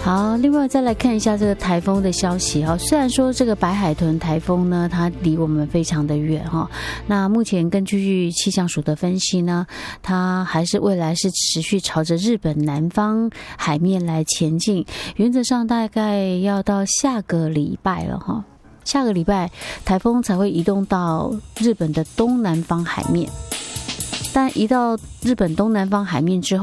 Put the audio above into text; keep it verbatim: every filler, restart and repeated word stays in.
好，另外再来看一下这个台风的消息哈。虽然说这个白海豚台风呢，它离我们非常的远哈，那目前根据气象署的分析呢，它还是未来是持续朝着日本南方海面来前进，原则上大概要到下个礼拜了哈。下个礼拜台风才会移动到日本的东南方海面，但移到日本东南方海面之后，